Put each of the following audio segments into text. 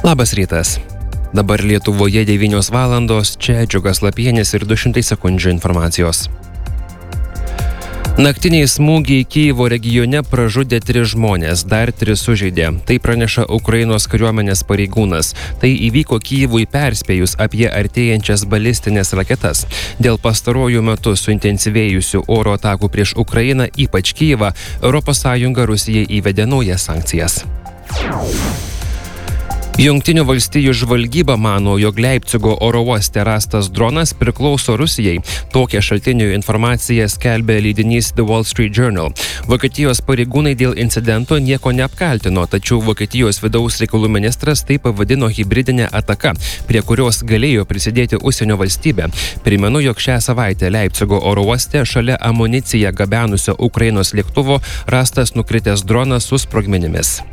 Labas rytas. Dabar Lietuvoje 9 valandos, čia Džiugas Lapienis ir 200 sekundžių informacijos. Naktiniai smūgiai Kyjivo regione pražudė 3 žmonės, dar 3 sužeidė. Tai praneša Ukrainos kariuomenės pareigūnas. Tai įvyko Kyjivui perspėjus apie artėjančias balistinės raketas. Dėl pastarojų metų suintensyvėjusių oro atakų prieš Ukrainą, ypač Kyjivą, ES Rusijai įvedė naujas sankcijas. Jungtinių valstijų žvalgyba mano, jog Leipcigo oro uoste rastas dronas priklauso Rusijai. Tokią šaltinių informaciją skelbė leidinys The Wall Street Journal. Vokietijos pareigūnai dėl incidento nieko neapkaltino, tačiau Vokietijos vidaus reikalų ministras tai pavadino hibridinė ataka, prie kurios galėjo prisidėti užsienio valstybė. Primenu, jog šią savaitę Leipcigo oro uoste šalia amuniciją gabenusio Ukrainos lėktuvo rastas nukritęs dronas su sprogmenimis.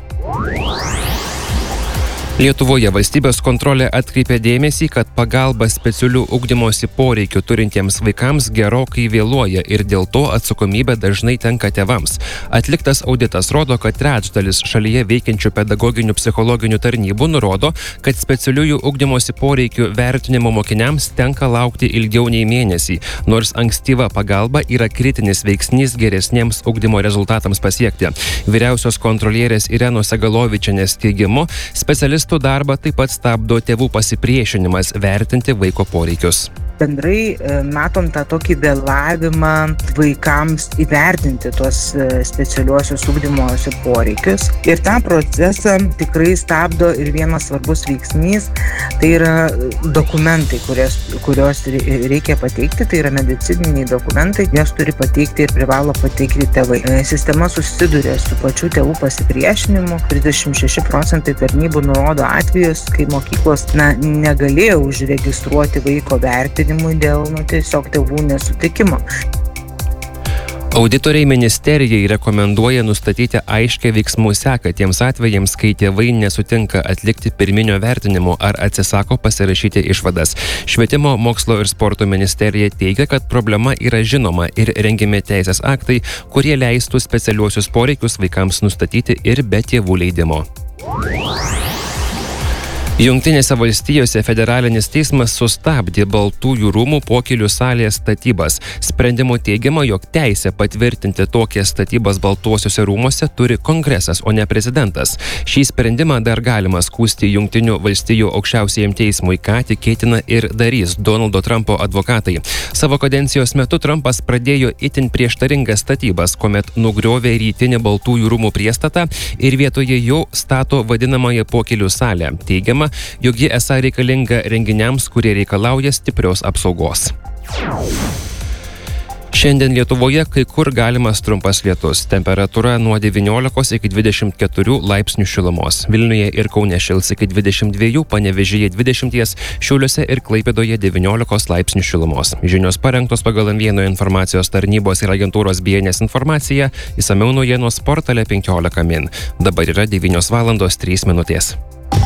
Lietuvoje valstybės kontrolė atkreipė dėmesį, kad pagalba specialių ugdymosi poreikių turintiems vaikams gerokai vėluoja ir dėl to atsakomybė dažnai tenka tėvams. Atliktas auditas rodo, kad trečdalis šalyje veikiančių pedagoginių psichologinių tarnybų nurodo, kad specialiųjų ugdymosi poreikių vertinimo mokiniams tenka laukti ilgiau nei mėnesį, nors ankstyva pagalba yra kritinis veiksnys geresniems ugdymo rezultatams pasiekti. Vyriausios kontrolierės Irenos Segalovičienės teigimu, specialistų darbą taip pat stabdo tėvų pasipriešinimas vertinti vaiko poreikius. Bendrai matom tą tokį vėlavimą vaikams įvertinti tuos specialiuosius ugdymosi poreikius. Ir tą procesą tikrai stabdo ir vienas svarbus veiksnys, tai yra dokumentai, kurios reikia pateikti, tai yra medicininiai dokumentai, jas turi pateikti ir privalo pateikti tėvai. Sistema susiduria su pačių tėvų pasipriešinimu. 36% tarnybų nurodo atvejus, kai mokyklos negalėjo užregistruoti vaiko vertinimui dėl tiesiog tėvų nesutikimo. Auditoriai ministerijai rekomenduoja nustatyti aiškią veiksmų seką tiems atvejams, kai tėvai nesutinka atlikti pirminio vertinimo ar atsisako pasirašyti išvadas. Švietimo, mokslo ir sporto ministerija teigia, kad problema yra žinoma ir rengiami teisės aktai, kurie leistų specialiuosius poreikius vaikams nustatyti ir be tėvų leidimo. Jungtinėse valstijose federalinis teismas sustabdė Baltųjų rūmų pokylių salės statybas. Sprendimo teigiama, jog teisę patvirtinti tokias statybas Baltuosiuose rūmuose turi kongresas, o ne prezidentas. Šį sprendimą dar galima skųsti Jungtinių valstijų aukščiausiajam teismui, ką tikėtina ir darys Donaldo Trumpo advokatai. Savo kadencijos metu Trumpas pradėjo itin prieštaringas statybas, kuomet nugriovė rytinį Baltųjų rūmų priestatą ir vietoje jo stato vadinamąją pokylių salę. Teigiama, jog ji esą reikalinga renginiams, kurie reikalauja stiprios apsaugos. Šiandien Lietuvoje kai kur galimas trumpas lietus. Temperatūra nuo 19 iki 24 laipsnių šilumos. Vilniuje ir Kaune šils iki 22, Panevėžyje 20, Šiauliuose ir Klaipėdoje 19 laipsnių šilumos. Žinios parengtos pagal M1 informacijos tarnybos ir agentūros BNS informaciją, išsamiau naujienos portale 15 min. Dabar yra 9 valandos 3 minutės.